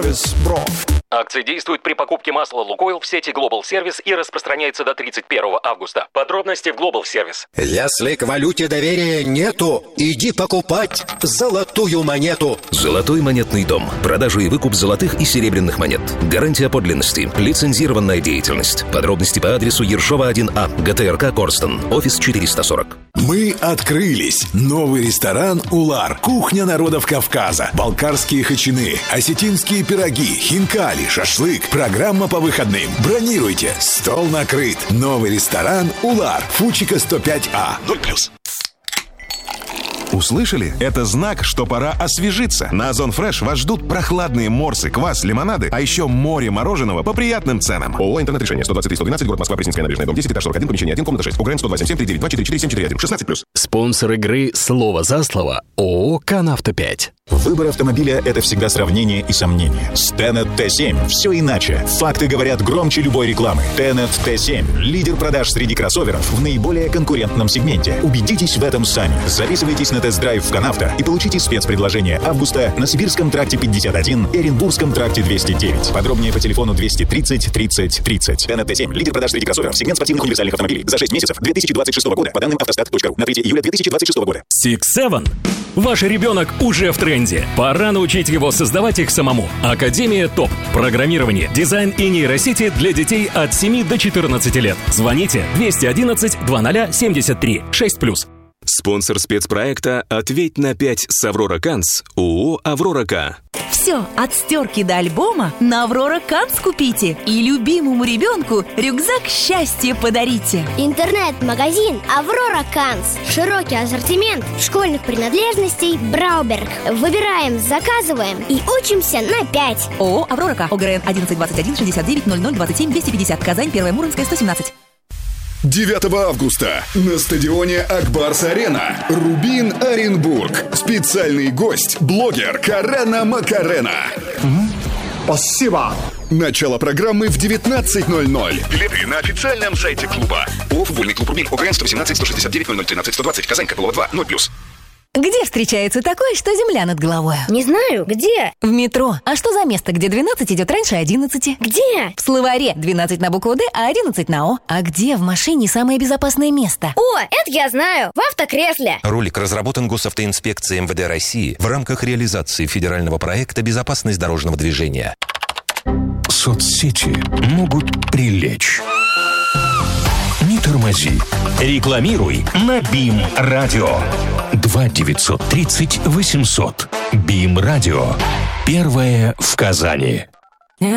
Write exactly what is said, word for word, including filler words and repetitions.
Service, бро. Акция действует при покупке масла «Лукойл» в сети Global Service и распространяется до тридцать первого августа. Подробности в Global Service. Если к валюте доверия нету, иди покупать золотую монету. Золотой монетный дом. Продажа и выкуп золотых и серебряных монет. Гарантия подлинности. Лицензированная деятельность. Подробности по адресу Ершова один А, ГТРК Корстон, офис четыреста сорок. Мы открылись. Новый ресторан «Улар». Кухня народов Кавказа. Балкарские хачины, осетинские пироги, хинкали, шашлык. Программа по выходным. Бронируйте. Стол накрыт. Новый ресторан «Улар». Фучика сто пять А. ноль плюс. Услышали? Это знак, что пора освежиться. На Озон Фреш вас ждут прохладные морсы, квас, лимонады, а еще море мороженого по приятным ценам. ООО «Интернет-решение». сто двадцать три сто двенадцать, город Москва, Пресненская набережная, дом десять, этаж сорок один, помещение один, комната шесть. УГРН сто два семь семь три девять два четыре четыре семь четыре один. шестнадцать плюс. Спонсор игры «Слово за слово» ООО «Канавто пять». Выбор автомобиля – это всегда сравнение и сомнение. С Тенет Т семь все иначе. Факты говорят громче любой рекламы. Тенет Т семь – лидер продаж среди кроссоверов в наиболее конкурентном сегменте. Убедитесь в этом сами. Записывайтесь на тест-драйв в Канавто и получите спецпредложение августа на Сибирском тракте пятьдесят один и Оренбургском тракте двести девять. Подробнее по телефону двести тридцать тридцать тридцать. Тенет Т семь – лидер продаж среди кроссоверов. Сегмент спортивных универсальных автомобилей. За шесть месяцев две тысячи двадцать шестого года по данным автостат точка ру на третье июля две тысячи двадцать шестого года. Six Seven. Ваш ребенок уже в тренде. Пора научить его создавать их самому. Академия ТОП. Программирование, дизайн и нейросети для детей от семи до четырнадцати лет. Звоните двести одиннадцать двадцать семьдесят три шесть плюс. Спонсор спецпроекта «Ответь на пять» с Аврора Канц ООО «Аврора К». Все, от стирки до альбома на Аврора Канц купите. И любимому ребенку рюкзак счастья подарите. Интернет-магазин Аврора Канц. Широкий ассортимент школьных принадлежностей Брауберг. Выбираем, заказываем и учимся на пять. ООО «Аврора К». ОГРН одиннадцать двадцать один шестьдесят девять ноль ноль двадцать семь двести пятьдесят. Казань, первая Муромская, сто семнадцать. девятого августа на стадионе Акбарс-Арена Рубин Оренбург. Специальный гость – блогер Карена Макарена. Спасибо. Начало программы в девятнадцать ноль ноль. Билеты на официальном сайте клуба. О, футбольный клуб Рубин. ОГРН сто семнадцать сто шестьдесят девять ноль ноль тринадцать сто двадцать. Казань, Копылова два, ноль плюс. Где встречается такое, что земля над головой? Не знаю, где? В метро. А что за место, где двенадцать идет раньше одиннадцати? Где? В словаре. двенадцать на букву «Д», а одиннадцать на «О». А где в машине самое безопасное место? О, это я знаю. В автокресле. Ролик разработан Госавтоинспекцией МВД России в рамках реализации федерального проекта «Безопасность дорожного движения». Соцсети могут прилечь. Не тормози. Рекламируй на БИМ Радио. два девятьсот тридцать восемьсот. БИМ Радио. Первое в Казани.